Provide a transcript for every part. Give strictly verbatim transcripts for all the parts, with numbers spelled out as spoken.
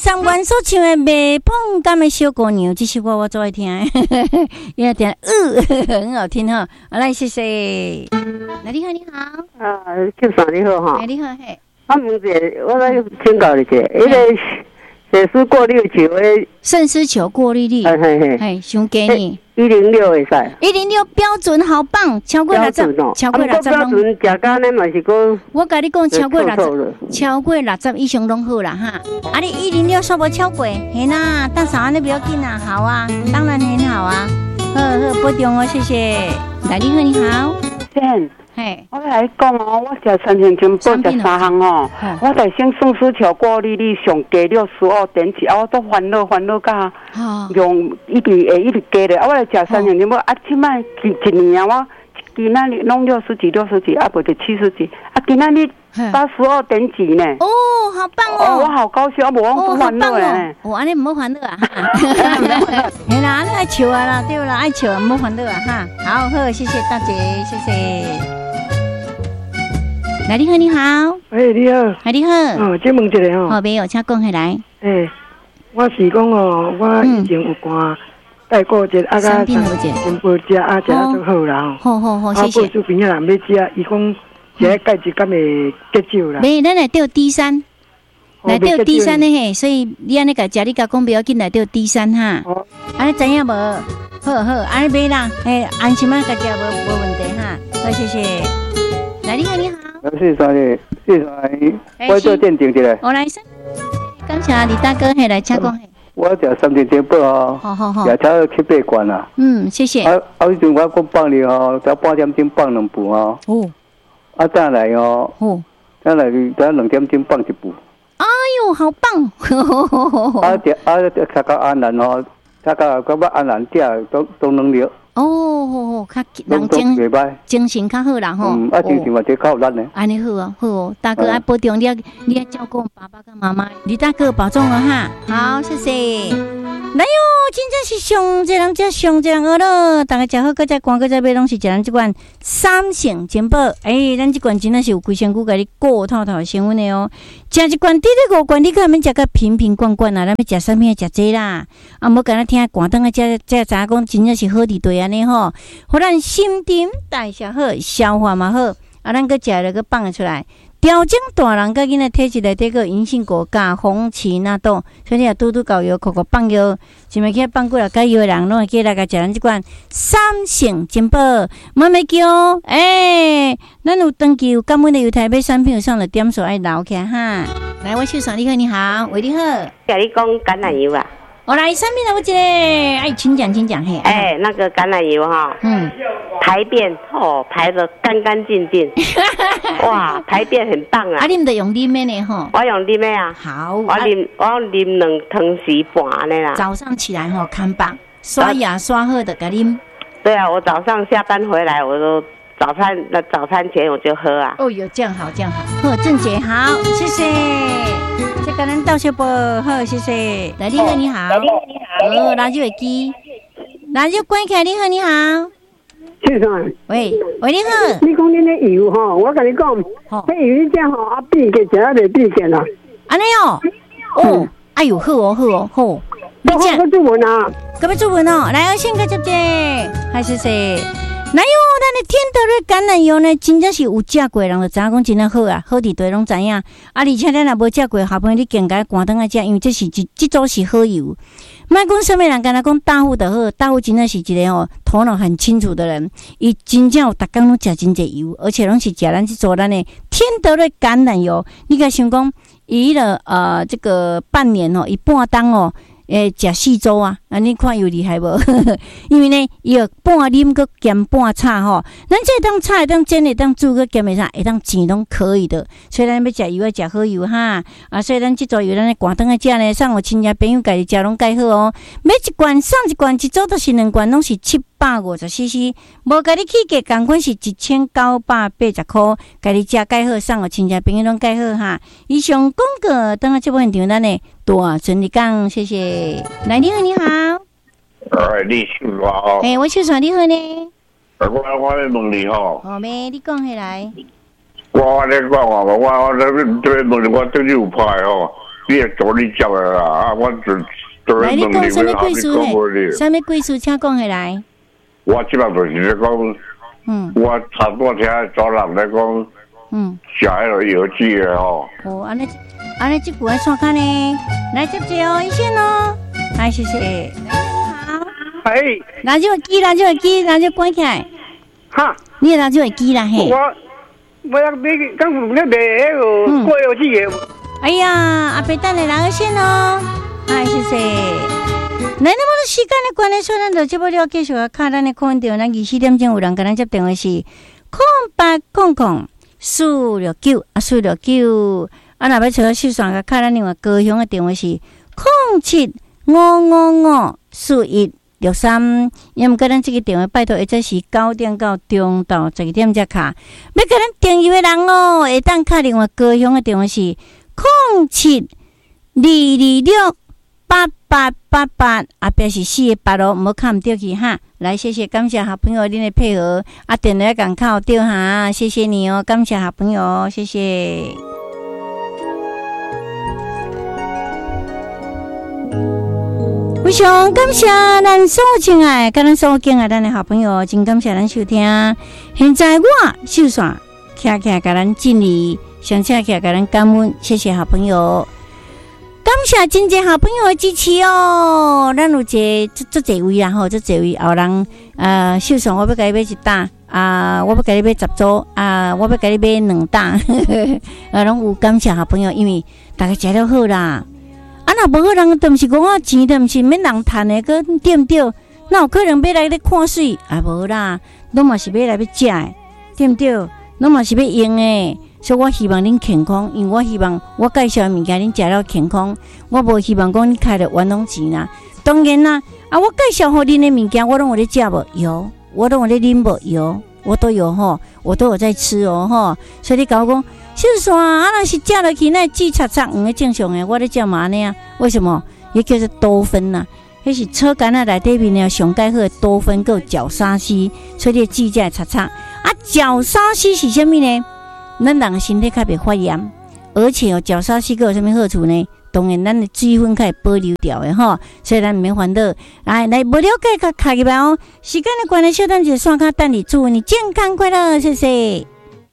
三元所唱的袂碰甘的小姑娘，这首歌我最爱听，也听，呃，很好听哈。来，谢谢。来，你好，你好。 啊，庆嫂你好哈。 哎，你好嘿。 我问者，我来请教你者，迄个写诗过滤球的圣诗球过滤率， 嘿嘿嘿， 哎，想给你一零六会使。 一零六标准好棒，超过六十，超过六十标准，食到呢嘛是讲。 我甲你讲，超过六十，超过六十以上拢好啦哈。啊，你一零六说无超过，嘿啦，大嫂你不要紧啦，好啊，当然很好啊。好好，保重哦，谢谢。来，你好，你好。 先。 嘿， 我来讲哦，我食三千金宝食三项哦，我在先宋书桥过滤率上加六十五点七，啊，我都烦恼烦恼甲用一直会一直加咧，啊，我来食三千金宝，啊，即摆一一年啊，我今仔日拢六十几六十几，啊，不就七十几，啊，今仔日八十二点几呢。 哦，好棒哦！ 我好高兴，我无我烦恼咧。 哦，安尼唔好烦恼啊！嘿啦，你爱笑啊啦，对啦，爱笑唔好烦恼啊哈。好好，谢谢大姐，谢谢。来，你好，你好。 哎，你好。 哎，你好。 哦，这问一个哦。 好，没有，请讲起来。 哎，我是讲哦，我以前有肝带过一个啊个金宝食啊食啊足好啦吼。好好好，谢谢。 啊，不是边仔人要食，伊讲食钙质敢会结酒啦。 没，咱来钓 D 三，来钓 D 三的嘿，所以你安尼甲食，你甲讲不要紧来钓 D 三哈。哦。安尼知影无？好好，安尼买啦，哎，安心啊，甲食无无问题哈。好，谢谢。来，你好，你好。 谢谢谢谢，我做鉴定的。 我来先，感谢李大哥，嘿，来请讲嘿。 我食三千金宝哦， 好好好， 也差七八罐啦。 嗯，谢谢。 啊啊，以前我讲放你哦，才八点钟放两部哦。哦。啊，再来哦。哦。再来，再两点钟放一部。 哎呦，好棒！ 啊，这啊，这个安南哦，这个个要安南店都都能了。 哦，较人精精神较好啦吼。 嗯，啊，精神嘛，这较有力呢。 安尼好啊，好哦，大哥爱保重，你要你要照顾爸爸跟妈妈，李大哥保重哦哈。好，谢谢。来哟，真正是上这人家上这人饿了，大家食好，搁再赶，搁再买，拢是食咱这款三成金宝。哎，咱这款真的是有规身躯甲你过透透升温的哦。食一罐滴滴五罐，你可免食个瓶瓶罐罐啊，咱要食啥物啊？食这啦，啊，无敢若听寒灯啊，这这知影讲真正是好伫对安尼吼，互咱心情代谢好，消化嘛好，啊，咱搁食了搁放出来。调整大人甲囡仔体质内底个银杏果加红芪纳豆，所以你啊拄拄搞药，口口放药，想要去放过来加药的人，拢会记来甲食咱即款三成金宝，莫咪叫诶，咱有登记有感恩的犹太买产品上了点数爱留起哈。来，我手上你好，你好，喂，你好， 甲你讲橄榄油啊。 我来上面来，我这个哎，请讲，请讲嘿。 哎，那个橄榄油哈，嗯，排便哦，排得干干净净，哇，排便很棒啊。 啊，你们得用里面的吼？ 我用里面啊。 好。 我啉我啉两汤匙半的啦。 早上起来吼，看棒，刷牙刷好的给啉。 对啊，我早上下班回来，我都早餐那早餐前我就喝啊。 哦哟，这样好，这样好。好，郑姐好，谢谢。这个人道谢不好，谢谢。来，你好，你好。你好，你好。哦，垃圾会机，垃圾关起来。你好，你好。 先生， 喂喂，你好。 你讲你那油吼，我跟你讲，那油你这样吼，啊变个食啊袂变个啦。 安尼哦，哦，哎呦，好哦，好哦，好。 你讲我做文啊， 各位做文哦，来，我先个接接，还是谁？哪有咱的天德瑞橄榄油呢？真正是有食过人就知影讲真正好啊，好伫对拢知影。啊，而且咱若无食过，好朋友你更加寒灯啊食，因为这是一这组是好油。莫讲什么人敢若讲大户就好，大户真正是一个吼头脑很清楚的人，伊真正有逐工拢食真济油，而且拢是食咱这做咱的天德瑞橄榄油。你甲想讲，伊了呃这个半年哦，伊半当哦。诶，食四周啊，啊，你看有厉害无？因为呢，伊有半啉个兼半炒吼，咱这当炒会当煎会当煮个兼会啥，会当煎拢可以的。所以咱要食油要食好油哈，啊，所以咱这组油咱寒灯啊食呢，送互亲戚朋友家己食拢介好哦。买一罐送一罐，一组都是两罐，拢是七百五十 C C， 无家己起价，共款是一千九百八十块，家己食介好，送互亲戚朋友拢介好哈。以上广告，等下这部现场咱呢大顺利讲，谢谢。来，你好，你好。 哎，你姓啥哦？ 哎，我姓啥？你好呢？ 我我咧问你吼。 好咩？你讲起来。 我我咧讲哦，我我咧这边问你，我对你有派哦。 你也做你接的啦，啊，我只做来，你讲什么贵书呢？什么贵书，请讲起来。 我基本就是咧讲，嗯，我差不多听早人咧讲，嗯，写迄个邮寄的吼。 哦，安尼，安尼这句爱刷卡呢？来接接哦，一线哦，来谢谢。好， 哎， 拿就机，拿就机，拿就关起来。 哈， 你拿就机啦嘿。 我我要你刚你卖迄个过邮寄的。 哎呀，阿伯等你拿个线哦，哎谢谢。来，那么多时间的关系，所以咱就这么了继续看咱的空调，咱二四点钟有人跟咱接电话是空八空空四六九啊四六九，啊若要找秀爽个看咱另外高雄的电话是空七五五五四一六三，因为跟咱这个电话拜托，或者是九点到中到十二点才卡。要跟咱订阅的人哦，会当卡另外高雄的电话是空七二二六八八八八，啊，表示四个八咯，唔好看唔掉去哈。来，谢谢，感谢好朋友恁的配合，啊，电话赶快掉哈，谢谢你哦，感谢好朋友，谢谢。非常感谢咱所有亲爱，跟咱所有敬爱咱的好朋友，真感谢咱收听。现在我秀爽徛徛甲咱敬礼，上车徛甲咱感恩，谢谢好朋友。感谢真侪好朋友的支持哦！咱有一个足足侪位啦吼，足侪位后人呃，秀爽我要甲你买一担啊，我要甲你买十组啊，我要甲你买两担，啊，拢有感谢好朋友，因为大家食了好啦。啊，若无好人，都毋是讲啊钱，都毋是免人趁的，个对毋对？那有可能要来咧看水，啊无啦，拢嘛是要来要食的，对毋对？拢嘛是要用的。所以我希望恁健康，因为我希望我介绍的物件恁食了健康，我无希望讲你开了冤枉钱啦。当然啦，啊，我介绍好恁的物件，我拢有咧食无？有，我拢有咧啉无？有，我都有吼，我都有在吃哦吼。所以你甲我讲，秀爽啊，若是食落去那籽擦擦，唔是正常的，我咧食嘛呢啊？为什么？也叫做多酚呐、啊，迄是草柑仔内底面了上介好的多酚，佮角鲨烯，所以你籽才会擦擦。啊，角鲨烯是啥物呢？咱人的身体较袂发炎，而且哦，角鲨烯有啥物好处呢？当然，咱的水分可以保留掉的吼，所以咱唔免烦恼。来来，无了解甲卡入来哦。时间的关系，小等一下刷卡等你，祝你健康快乐，谢谢。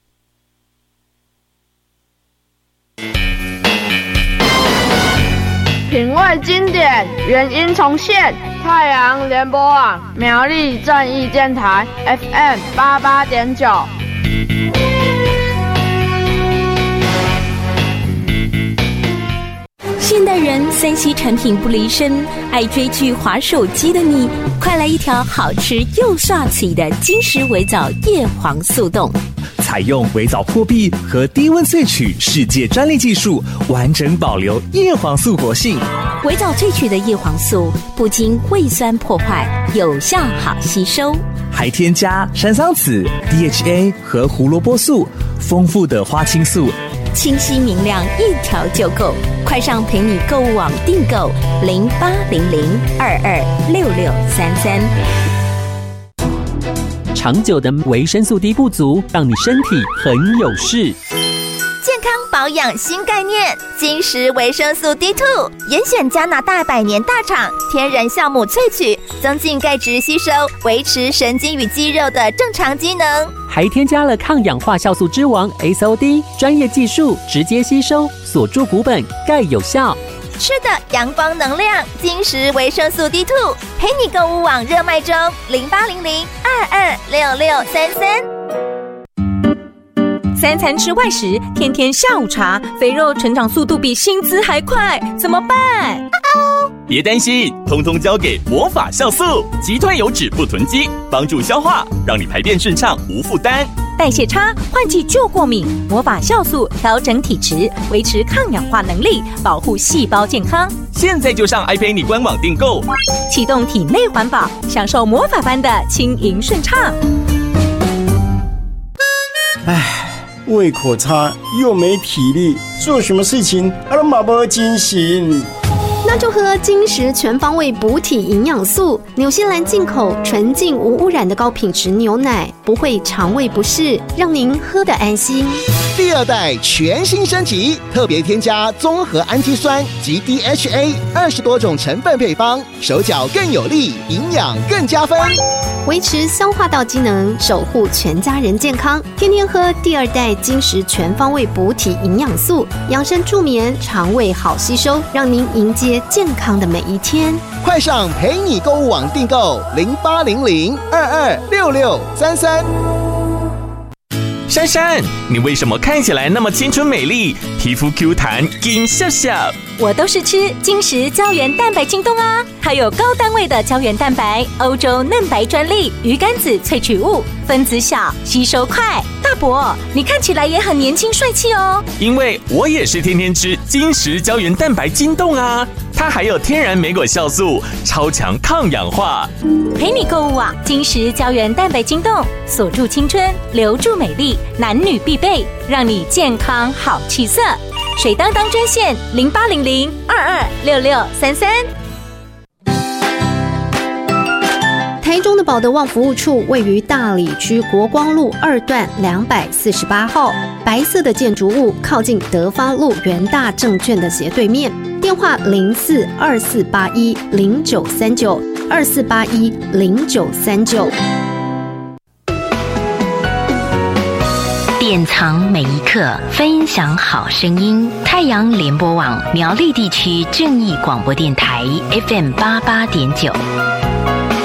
品味经典，原音重现。太阳联播网苗栗正义电台 F M 八八点九。 现代人三 C 产品不离身，爱追剧、滑手机的你，快来一条好吃又帅气的金石微藻叶黄素冻。 采用微藻破壁和低温萃取世界专利技术，完整保留叶黄素活性。 微藻萃取的叶黄素不经胃酸破坏，有效好吸收， 还添加山桑子、D H A 和胡萝卜素，丰富的花青素， 清晰明亮，一条就够。快上陪你购物网订购零八零零二二六六三三。 长久的维生素 D 不足，让你身体很有事。 健康保养新概念，金石维生素 D 二 严选加拿大百年大厂天然酵母萃取，增进钙质吸收，维持神经与肌肉的正常机能， 还添加了抗氧化酵素之王 S O D 专业技术，直接吸收，锁住骨本，钙有效。 吃的阳光能量，金石维生素 D 二 陪你购物网热卖中，零八零零二二六六三三。 三餐吃外食，天天下午茶，肥肉成长速度比薪资还快，怎么办？ 别担心，通通交给魔法酵素，击退油脂不囤积，帮助消化，让你排便顺畅无负担。 代谢差，换季就过敏，魔法酵素调整体质，维持抗氧化能力，保护细胞健康。 现在就上 iPay 官网订购， 启动体内环保，享受魔法般的轻盈顺畅。 唉。胃口差又没体力，做什么事情都没精神。 那就喝金石全方位补体营养素，纽西兰进口纯净无污染的高品质牛奶，不会肠胃不适，让您喝得安心。 第二代全新升级，特别添加综合氨基酸及 D H A 二十多种成分配方，手脚更有力，营养更加分， 维持消化道机能，守护全家人健康。天天喝第二代金石全方位补体营养素，养生助眠，肠胃好吸收，让您迎接健康的每一天。 快上陪你购物网订购零八零零二二六六三三。 珊珊，你为什么看起来那么青春美丽，皮肤 Q 弹，金笑笑？ 我都是吃金石胶原蛋白晶冻啊，它有高单位的胶原蛋白，欧洲嫩白专利，鱼肝子萃取物，分子小，吸收快。大伯，你看起来也很年轻帅气哦。 因为我也是天天吃金石胶原蛋白晶冻啊，它还有天然莓果酵素，超强抗氧化。 陪你购物啊，金石胶原蛋白晶冻，锁住青春，留住美丽，男女必备，让你健康好气色。水当当专线零八零零二二六六三三。 台中的保德旺服务处位于大里区国光路二段两百四十八号，白色的建筑物靠近德发路元大证券的斜对面。电话零四二四八一零九三九二四八一零九三九。 典藏每一刻，分享好声音。太阳联播网苗栗地区正义广播电台 F M 八八点九。